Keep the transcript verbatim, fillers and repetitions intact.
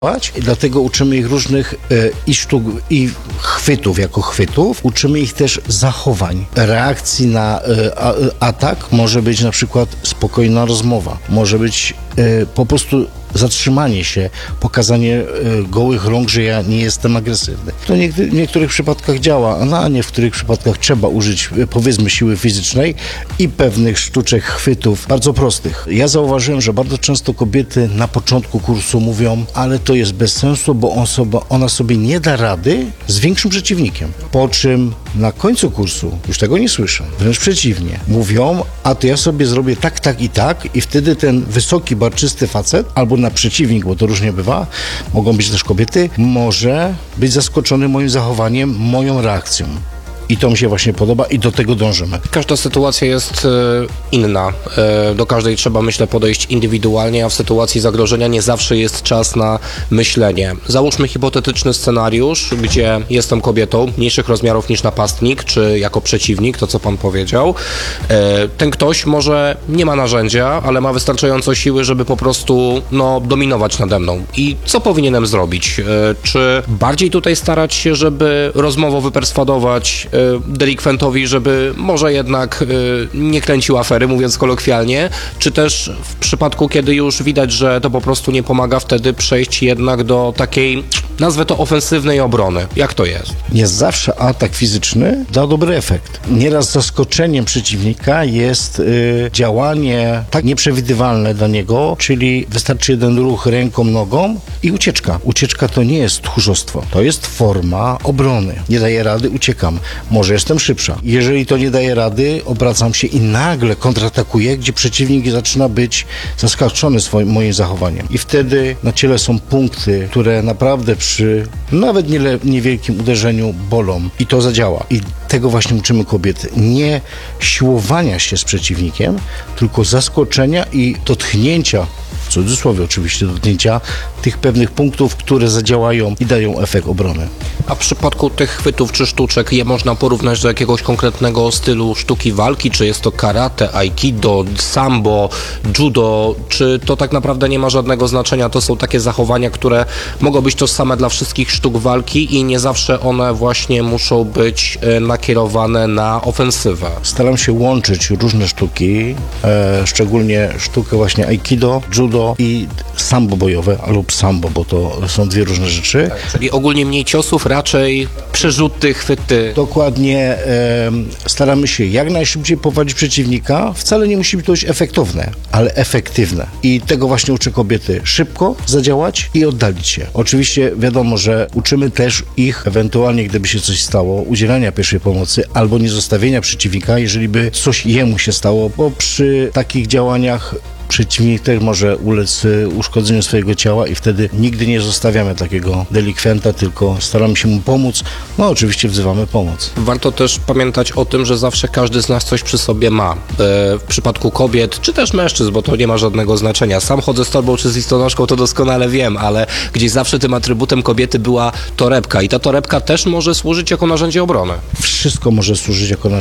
I dlatego uczymy ich różnych y, i sztuk, i chwytów jako chwytów. Uczymy ich też zachowań, reakcji na y, a, atak. Może być na przykład spokojna rozmowa, może być y, po prostu zatrzymanie się, pokazanie y, gołych rąk, że ja nie jestem agresywny. To nie, w niektórych przypadkach działa, a nie w niektórych przypadkach trzeba użyć, y, powiedzmy, siły fizycznej i pewnych sztuczek, chwytów bardzo prostych. Ja zauważyłem, że bardzo często kobiety na początku kursu mówią, ale to jest bez sensu, bo on sobie, ona sobie nie da rady z większym przeciwnikiem. Po czym na końcu kursu już tego nie słyszę. Wręcz przeciwnie. Mówią, a to ja sobie zrobię tak, tak i tak i wtedy ten wysoki, barczysty facet albo na przeciwnik, bo to różnie bywa, mogą być też kobiety, może być zaskoczony moim zachowaniem, moją reakcją. I to mi się właśnie podoba i do tego dążymy. Każda sytuacja jest e, inna. E, do każdej trzeba, myślę, podejść indywidualnie, a w sytuacji zagrożenia nie zawsze jest czas na myślenie. Załóżmy hipotetyczny scenariusz, gdzie jestem kobietą mniejszych rozmiarów niż napastnik, czy jako przeciwnik, to co pan powiedział. E, ten ktoś może nie ma narzędzia, ale ma wystarczająco siły, żeby po prostu no, dominować nade mną. I co powinienem zrobić? E, czy bardziej tutaj starać się, żeby rozmową wyperswadować e, delikwentowi, żeby może jednak y, nie kręcił afery, mówiąc kolokwialnie, czy też w przypadku, kiedy już widać, że to po prostu nie pomaga, wtedy przejść jednak do takiej, nazwę to, ofensywnej obrony. Jak to jest? Nie zawsze atak fizyczny da dobry efekt. Nieraz zaskoczeniem przeciwnika jest y, działanie tak nieprzewidywalne dla niego, czyli wystarczy jeden ruch ręką, nogą i ucieczka. Ucieczka to nie jest tchórzostwo, to jest forma obrony. Nie daję rady, uciekam. Może jestem szybsza. Jeżeli to nie daje rady, obracam się i nagle kontratakuję, gdzie przeciwnik zaczyna być zaskoczony swoim moim zachowaniem. I wtedy na ciele są punkty, które naprawdę przy nawet nie, niewielkim uderzeniu bolą. I to zadziała. I tego właśnie uczymy kobiety. Nie siłowania się z przeciwnikiem, tylko zaskoczenia i dotknięcia, w cudzysłowie oczywiście, dotknięcia tych pewnych punktów, które zadziałają i dają efekt obrony. A w przypadku tych chwytów czy sztuczek je można porównać do jakiegoś konkretnego stylu sztuki walki? Czy jest to karate, aikido, sambo, judo? Czy to tak naprawdę nie ma żadnego znaczenia? To są takie zachowania, które mogą być tożsame dla wszystkich sztuk walki i nie zawsze one właśnie muszą być nakierowane na ofensywę. Staram się łączyć różne sztuki, e, szczególnie sztukę właśnie aikido, judo i sambo bojowe, lub sambo, bo to są dwie różne rzeczy. Tak, czyli ogólnie mniej ciosów, raczej przerzuty, chwyty. Dokładnie. E, staramy się jak najszybciej powadzić przeciwnika. Wcale nie musi być to być efektowne, ale efektywne. I tego właśnie uczę kobiety. Szybko zadziałać i oddalić się. Oczywiście wiadomo, że uczymy też ich, ewentualnie gdyby się coś stało, udzielania pierwszej pomocy albo nie zostawienia przeciwnika, jeżeli by coś jemu się stało, bo przy takich działaniach przeciwnik też może ulec uszkodzeniu swojego ciała i wtedy nigdy nie zostawiamy takiego delikwenta, tylko staramy się mu pomóc. No oczywiście wzywamy pomoc. Warto też pamiętać o tym, że zawsze każdy z nas coś przy sobie ma. W przypadku kobiet, czy też mężczyzn, bo to nie ma żadnego znaczenia. Sam chodzę z torbą czy z listonoszką, to doskonale wiem, ale gdzieś zawsze tym atrybutem kobiety była torebka i ta torebka też może służyć jako narzędzie obrony. Wszystko może służyć jako narzędzie